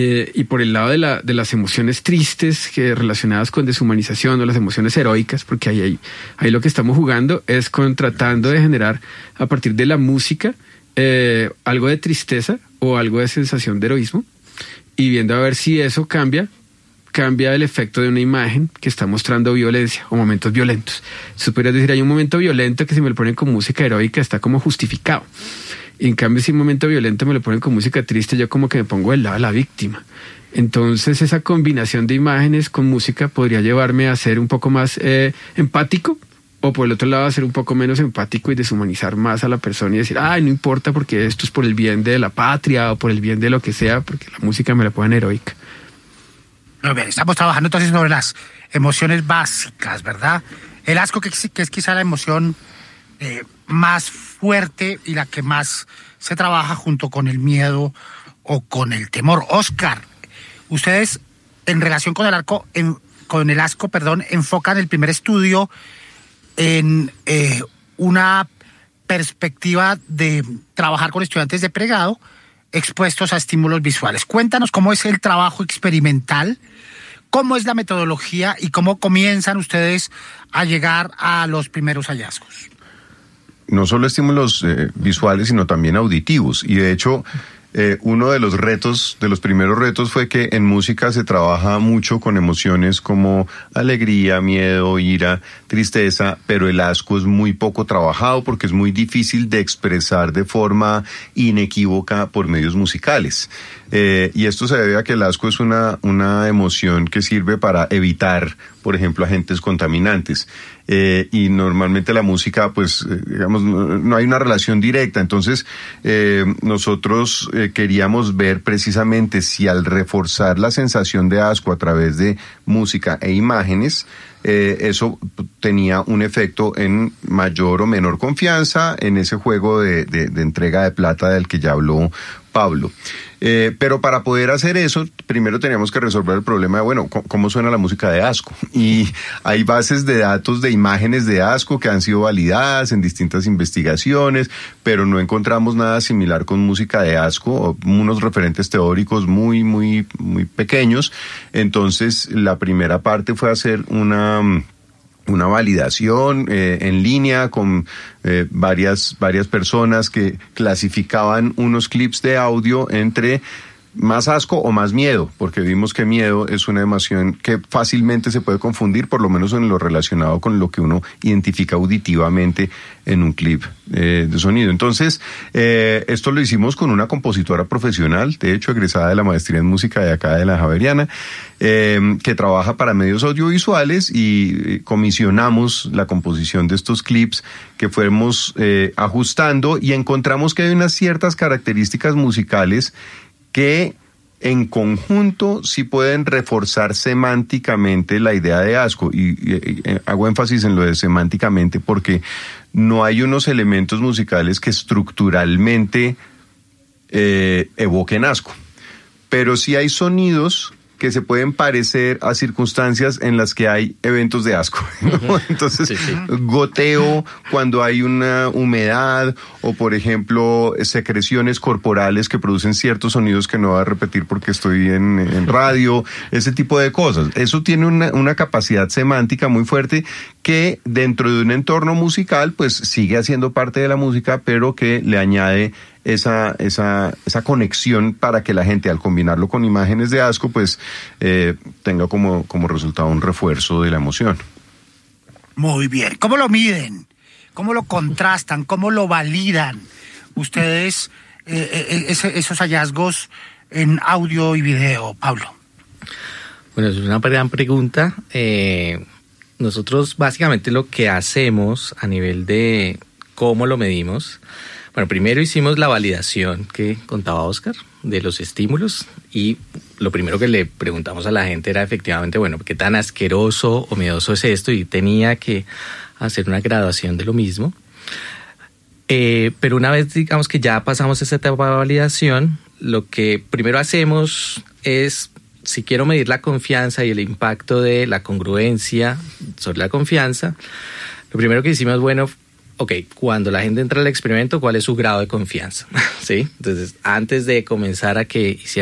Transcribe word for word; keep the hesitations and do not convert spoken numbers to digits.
Eh, y por el lado de, la, de las emociones tristes que relacionadas con deshumanización o las emociones heroicas, porque ahí, ahí, ahí lo que estamos jugando es con tratando de generar a partir de la música eh, algo de tristeza o algo de sensación de heroísmo y viendo a ver si eso cambia, cambia el efecto de una imagen que está mostrando violencia o momentos violentos. Entonces podrías decir, hay un momento violento que si me lo ponen con música heroica está como justificado. Y en cambio, si un momento violento me lo ponen con música triste, yo como que me pongo del lado de la víctima. Entonces, esa combinación de imágenes con música podría llevarme a ser un poco más eh, empático, o por el otro lado, a ser un poco menos empático y deshumanizar más a la persona y decir, ay, no importa porque esto es por el bien de la patria o por el bien de lo que sea, porque la música me la ponen heroica. Muy bien, estamos trabajando entonces sobre las emociones básicas, ¿verdad? El asco, que, que es quizá la emoción eh, más fuerte y la que más se trabaja junto con el miedo o con el temor. Oscar, ustedes en relación con el arco, en, con el asco, perdón, enfocan el primer estudio en eh, una perspectiva de trabajar con estudiantes de pregrado expuestos a estímulos visuales. Cuéntanos cómo es el trabajo experimental, cómo es la metodología y cómo comienzan ustedes a llegar a los primeros hallazgos. No solo estímulos eh, visuales, sino también auditivos. Y de hecho, eh, uno de los retos, de los primeros retos fue que en música se trabaja mucho con emociones como alegría, miedo, ira, tristeza, pero el asco es muy poco trabajado porque es muy difícil de expresar de forma inequívoca por medios musicales. Eh, y esto se debe a que el asco es una, una emoción que sirve para evitar, por ejemplo, agentes contaminantes. Eh, y normalmente la música, pues, eh, digamos, no, no hay una relación directa. Entonces, eh, nosotros eh, queríamos ver precisamente si al reforzar la sensación de asco a través de música e imágenes, eh, eso tenía un efecto en mayor o menor confianza en ese juego de, de, de entrega de plata del que ya habló Pablo. Eh, pero para poder hacer eso, primero teníamos que resolver el problema de, bueno, ¿cómo suena la música de asco? Y hay bases de datos de imágenes de asco que han sido validadas en distintas investigaciones, pero no encontramos nada similar con música de asco, o unos referentes teóricos muy, muy, muy pequeños. Entonces, la primera parte fue hacer una... una validación eh, en línea con eh, varias varias personas que clasificaban unos clips de audio entre más asco o más miedo, porque vimos que miedo es una emoción que fácilmente se puede confundir, por lo menos en lo relacionado con lo que uno identifica auditivamente en un clip eh, de sonido. Entonces, eh, esto lo hicimos con una compositora profesional, de hecho egresada de la maestría en música de acá de la Javeriana, eh, que trabaja para medios audiovisuales, y comisionamos la composición de estos clips que fuimos eh, ajustando, y encontramos que hay unas ciertas características musicales que en conjunto sí pueden reforzar semánticamente la idea de asco, y, y, y hago énfasis en lo de semánticamente porque no hay unos elementos musicales que estructuralmente eh, evoquen asco, pero sí hay sonidos que se pueden parecer a circunstancias en las que hay eventos de asco, ¿no? Entonces, sí, sí. Goteo cuando hay una humedad, o por ejemplo, secreciones corporales que producen ciertos sonidos que no voy a repetir porque estoy en, en radio, ese tipo de cosas. Eso tiene una, una capacidad semántica muy fuerte que dentro de un entorno musical, pues sigue haciendo parte de la música, pero que le añade esa esa esa conexión para que la gente, al combinarlo con imágenes de asco, pues eh, tenga como como resultado un refuerzo de la emoción. Muy bien. ¿Cómo lo miden? ¿Cómo lo contrastan? ¿Cómo lo validan ustedes eh, eh, ese, esos hallazgos en audio y video, Pablo? Bueno, es una gran pregunta. Eh, nosotros básicamente lo que hacemos a nivel de cómo lo medimos. Bueno, primero hicimos la validación que contaba Oscar de los estímulos, y lo primero que le preguntamos a la gente era efectivamente, bueno, ¿qué tan asqueroso o miedoso es esto? Y tenía que hacer una graduación de lo mismo. Eh, pero una vez, digamos, que ya pasamos esa etapa de validación, lo que primero hacemos es, si quiero medir la confianza y el impacto de la congruencia sobre la confianza, lo primero que hicimos, bueno, ok, cuando la gente entra al experimento, ¿cuál es su grado de confianza? ¿Sí? Entonces, antes de comenzar a que hicieran